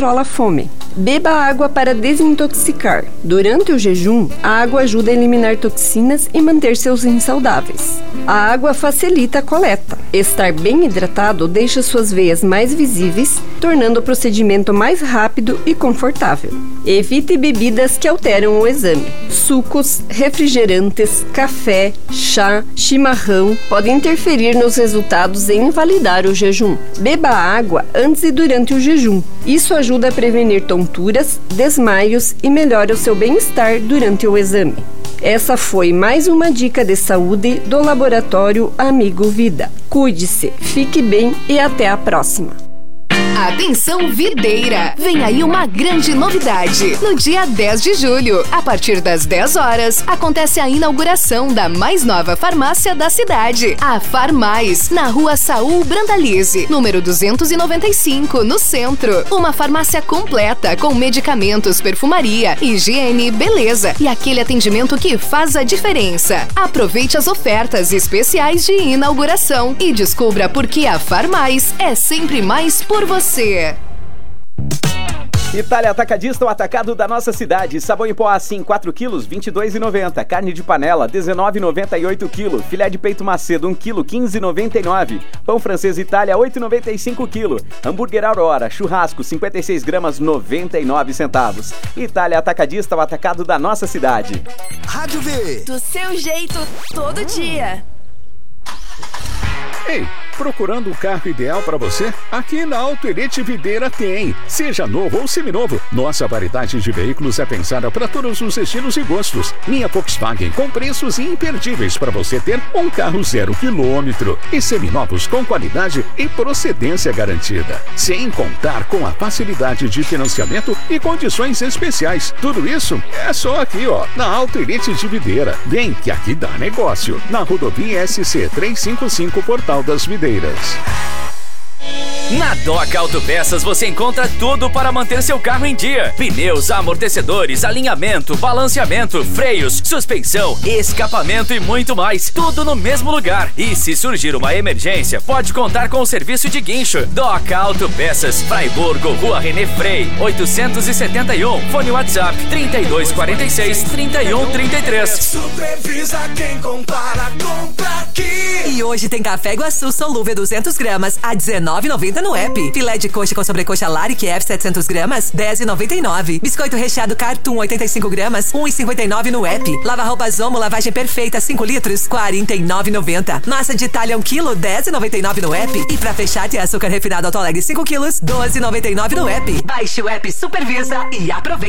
controla a fome. Beba água para desintoxicar. Durante o jejum, a água ajuda a eliminar toxinas e manter seus rins saudáveis. A água facilita a coleta. Estar bem hidratado deixa suas veias mais visíveis, tornando o procedimento mais rápido e confortável. Evite bebidas que alteram o exame. Sucos, refrigerantes, café, chá, chimarrão podem interferir nos resultados e invalidar o jejum. Beba água antes e durante o jejum. Isso ajuda a prevenir tonturas, desmaios e melhora o seu bem-estar durante o exame. Essa foi mais uma dica de saúde do Laboratório Amigo Vida. Cuide-se, fique bem e até a próxima. Atenção videira! Vem aí uma grande novidade. No dia 10 de julho, a partir das 10 horas, acontece a inauguração da mais nova farmácia da cidade, a Farmais, na rua Saul Brandalize, número 295, no centro. Uma farmácia completa com medicamentos, perfumaria, higiene, beleza e aquele atendimento que faz a diferença. Aproveite as ofertas especiais de inauguração e descubra por que a Farmais é sempre mais por você. Itália Atacadista, o atacado da nossa cidade. Sabão em pó assim, 4 quilos, R$ 22,90. Carne de panela, R$ 19,98 kg. Filé de peito macedo, 1 kg, R$ 15,99. Pão francês Itália, R$ 8,95 kg. Hambúrguer Aurora, churrasco, 56 gramas, 99 centavos. Itália Atacadista, o atacado da nossa cidade. Rádio V. Do seu jeito, todo dia. Ei, procurando o carro ideal para você? Aqui na Auto Elite Videira tem. Seja novo ou seminovo, nossa variedade de veículos é pensada para todos os estilos e gostos. Linha Volkswagen com preços imperdíveis para você ter um carro 0 km e seminovos com qualidade e procedência garantida. Sem contar com a facilidade de financiamento e condições especiais. Tudo isso é só aqui, ó, na Auto Elite de Videira. Vem que aqui dá negócio. Na rodovia SC 355 Portal das Videiras. Na Doca Autopeças você encontra tudo para manter seu carro em dia: pneus, amortecedores, alinhamento, balanceamento, freios, suspensão, escapamento e muito mais. Tudo no mesmo lugar. E se surgir uma emergência, pode contar com o serviço de guincho. Doca Autopeças, Fraiburgo, Rua René Frei, 871. Fone WhatsApp 3246-3133. Supervisa quem compara, compra aqui. E hoje tem café Iguaçu solúvel 200 gramas a R$19,90 no app. Filé de coxa com sobrecoxa Laric F 700 gramas, R$10,99. Biscoito recheado Cartoon 85 gramas, R$1,59 no app. Lava-roupa Zomo, lavagem perfeita 5 litros, R$49,90. Massa de talha 1 kg, R$10,99 no app. E pra fechar, tem açúcar refinado Alto Alegre 5 quilos, R$12,99 no app. Baixe o app Supervisa e aproveite.